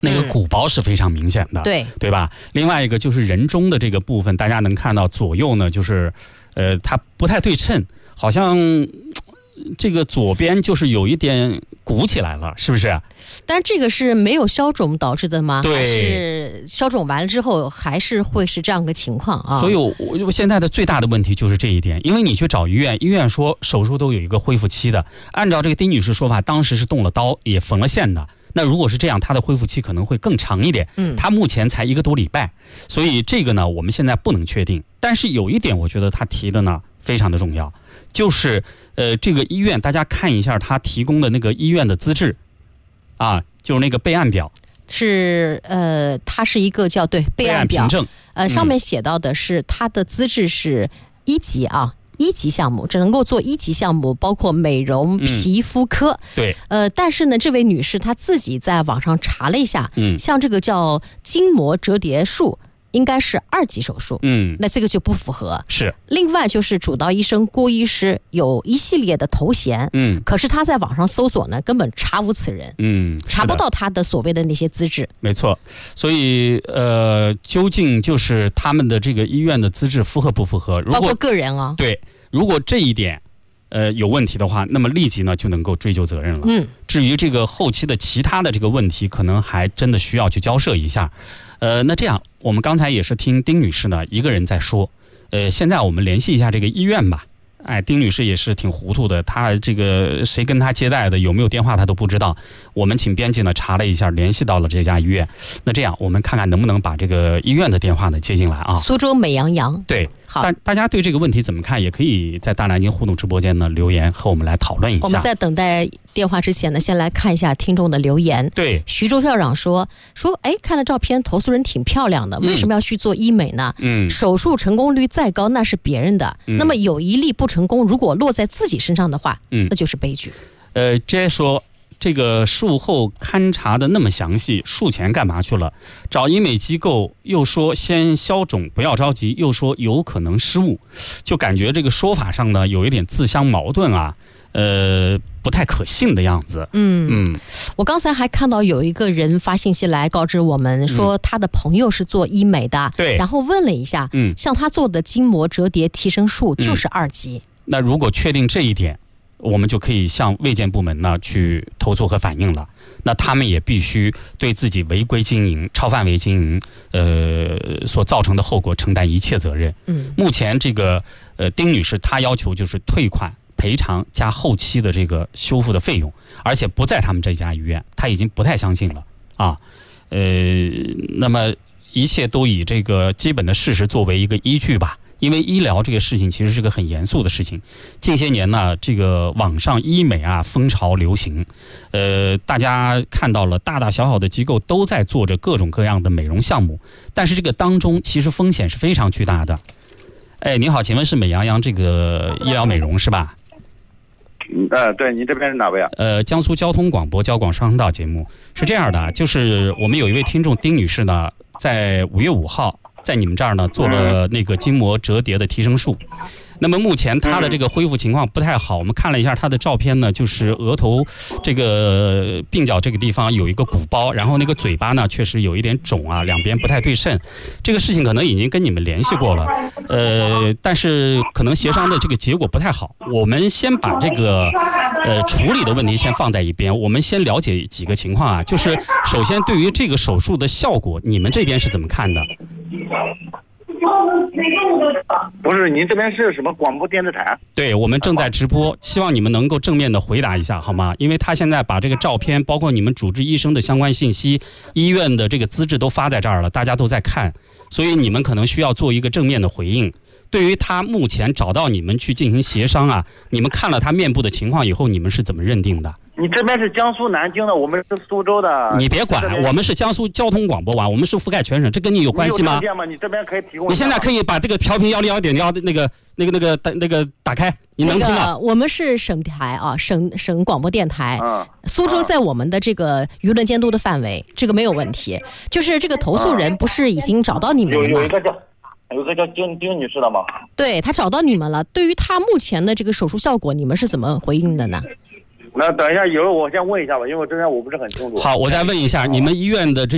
那个鼓包是非常明显的，对吧？另外一个就是人中的这个部分，大家能看到左右呢，就是它不太对称，好像这个左边就是有一点鼓起来了，是不是？ 但这个是没有消肿导致的吗？ 对， 还是消肿完了之后还是会是这样个情况啊？ 所以我现在的最大的问题就是这一点，因为你去找医院，医院说手术都有一个恢复期的，按照这个丁女士说法，当时是动了刀也缝了线的。那如果是这样，她的恢复期可能会更长一点。她目前才1个多礼拜，所以这个呢，我们现在不能确定。但是有一点，我觉得她提的呢非常的重要，就是这个医院大家看一下他提供的那个医院的资质，啊，就是那个备案表。 是它是一个叫备案表， 凭证。 上面写到的是他的资质是1级啊。1级项目只能够做1级项目，包括美容皮肤科。 对， 但是呢，这位女士她自己在网上查了一下，像这个叫筋膜折叠术，应该是2级手术。那这个就不符合。 是。 另外就是主刀医生郭医师有一系列的头衔，可是他在网上搜索呢，根本查无此人。查不到他的所谓的那些资质。 没错。所以究竟就是他们的这个医院的资质符合不符合？如果包括个人啊。 对。如果这一点有问题的话，那么立即呢就能够追究责任了。至于这个后期的其他的这个问题，可能还真的需要去交涉一下。那这样，我们刚才也是听丁女士呢一个人在说，现在我们联系一下这个医院吧。丁女士也是挺糊涂的，她这个谁跟她接待的，有没有电话她都不知道。我们请编辑呢查了一下，联系到了这家医院。那这样我们看看能不能把这个医院的电话呢接进来啊？ 苏州美羊羊。 对， 好， 大家对这个问题怎么看？也可以在大南京互动直播间呢留言和我们来讨论一下。 我们在等待电话之前呢，先来看一下听众的留言。 对， 徐州校长说，看了照片，投诉人挺漂亮的，为什么要去做医美呢？手术成功率再高，那是别人的，那么有一例不成功，如果落在自己身上的话，那就是悲剧。 这说这个术后勘察的那么详细，术前干嘛去了？找医美机构又说先消肿不要着急，又说有可能失误，就感觉这个说法上呢有一点自相矛盾啊，不太可信的样子。 我刚才还看到有一个人发信息来告知我们说，他的朋友是做医美的， 对， 然后问了一下，像他做的筋膜折叠提升术就是2级。 那如果确定这一点，我们就可以向卫健部门呢去投诉和反映了。那他们也必须对自己违规经营、超范围经营所造成的后果承担一切责任。目前这个丁女士她要求就是退款、赔偿加后期的这个修复的费用，而且不在他们这家医院，她已经不太相信了啊。那么一切都以这个基本的事实作为一个依据吧。因为医疗这个事情其实是个很严肃的事情，近些年呢，这个网上医美啊风潮流行，大家看到了大大小小的机构都在做着各种各样的美容项目，但是这个当中其实风险是非常巨大的。你好，请问是美羊羊这个医疗美容是吧？ 对，您这边是哪位啊？ 江苏交通广播交广上声道节目是这样的，就是我们有一位听众丁女士呢，在5月5号。在你们这儿呢做了那个筋膜折叠的提升术，那么目前她的这个恢复情况不太好，我们看了一下她的照片呢，就是额头这个鬓角这个地方有一个鼓包，然后那个嘴巴呢确实有一点肿啊，两边不太对称。这个事情可能已经跟你们联系过了，但是可能协商的这个结果不太好。我们先把这个处理的问题先放在一边，我们先了解几个情况啊，就是首先对于这个手术的效果，你们这边是怎么看的？ 不是，您这边是什么广播电视台？ 对，我们正在直播，希望你们能够正面的回答一下好吗？因为他现在把这个照片包括你们主治医生的相关信息、医院的这个资质都发在这儿了，大家都在看，所以你们可能需要做一个正面的回应。对于他目前找到你们去进行协商啊，你们看了他面部的情况以后，你们是怎么认定的？ 你这边是江苏南京的，我们是苏州的。 你别管，我们是江苏交通广播网，我们是覆盖全省，这跟你有关系吗？ 你有证件吗？你这边可以提供。 你现在可以把这个调频101.1的那个打开，你能听吗？ 我们是省台啊，省广播电台。苏州在我们的这个舆论监督的范围，这个没有问题。就是这个投诉人不是已经找到你们了吗？ 有个叫丁女士的吗？ 对，他找到你们了。对于他目前的这个手术效果，你们是怎么回应的呢？ 那等一下，我先问一下吧，因为我这边我不是很清楚。 好，我再问一下，你们医院的这